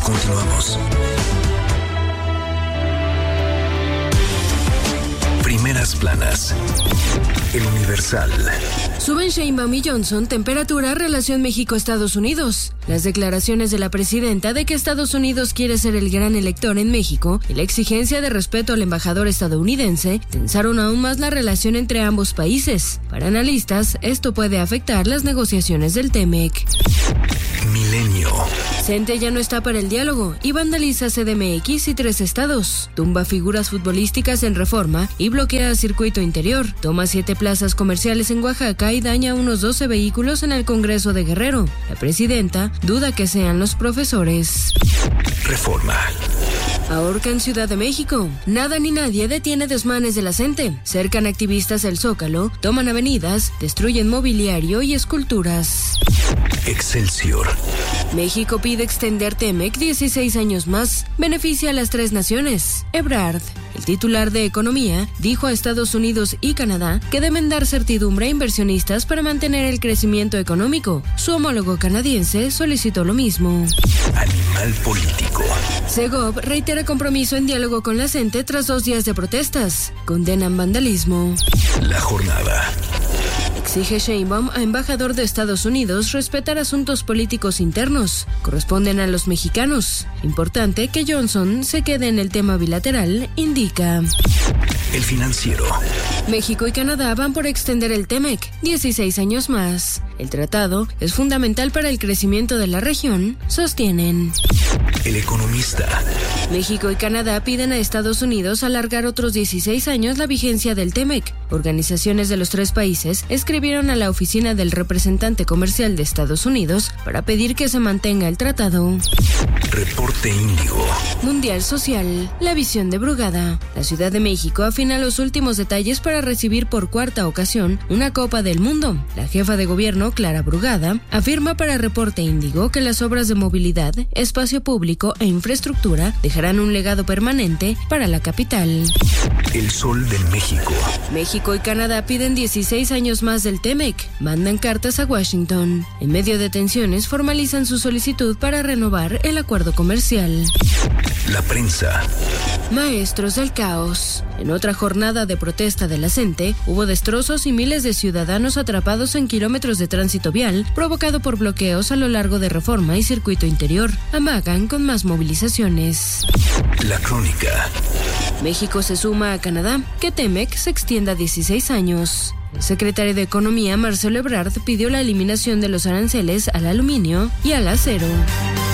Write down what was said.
Continuamos. Primeras planas. El Universal. Suben Sheinbaum y Johnson temperatura relación México-Estados Unidos. Las declaraciones de la presidenta de que Estados Unidos quiere ser el gran elector en México y la exigencia de respeto al embajador estadounidense tensaron aún más la relación entre ambos países. Para analistas, esto puede afectar las negociaciones del TEMEC. Milenio. CENTE ya no está para el diálogo y vandaliza CDMX y 3 estados. Tumba figuras futbolísticas en Reforma y bloquea circuito interior. Toma 7 plazas comerciales en Oaxaca y daña unos 12 vehículos en el Congreso de Guerrero. La presidenta duda que sean los profesores. Reforma. Ahorca en Ciudad de México. Nada ni nadie detiene desmanes de la CENTE. Cercan activistas el Zócalo, toman avenidas, destruyen mobiliario y esculturas. Excelsior. México pide extender TEMEC 16 años más. Beneficia a las 3 naciones. Ebrard, el titular de Economía, dijo a Estados Unidos y Canadá que deben dar certidumbre a inversionistas para mantener el crecimiento económico. Su homólogo canadiense solicitó lo mismo. Animal político. Segov reitera compromiso en diálogo con la CENTE tras 2 días de protestas. Condenan vandalismo. La jornada. Exige Sheinbaum a embajador de Estados Unidos respetar asuntos políticos internos. Corresponden a los mexicanos. Importante que Johnson se quede en el tema bilateral, indica. El Financiero. México y Canadá van por extender el TEMEC 16 años más. El tratado es fundamental para el crecimiento de la región, sostienen. El Economista. México y Canadá piden a Estados Unidos alargar otros 16 años la vigencia del TEMEC. Organizaciones de los 3 países escribieron a la oficina del representante comercial de Estados Unidos para pedir que se mantenga el tratado. Reporte Índigo. Mundial Social. La visión de Brugada. La Ciudad de México afina los últimos detalles para recibir por 4ª ocasión una Copa del Mundo. La jefa de gobierno, Clara Brugada, afirma para Reporte Índigo que las obras de movilidad, espacio público e infraestructura dejarán un legado permanente para la capital. El Sol de México. México y Canadá piden 16 años más del TEMEC. Mandan cartas a Washington. En medio de tensiones formalizan su solicitud para renovar el acuerdo comercial. La prensa. Maestros del caos. En otra jornada de protesta de la CENTE, hubo destrozos y miles de ciudadanos atrapados en kilómetros de tránsito vial provocado por bloqueos a lo largo de Reforma y circuito interior. Amagan con más movilizaciones. La Crónica. México se suma a Canadá, que TEMEC se extienda 16 años. El secretario de Economía, Marcelo Ebrard, pidió la eliminación de los aranceles al aluminio y al acero.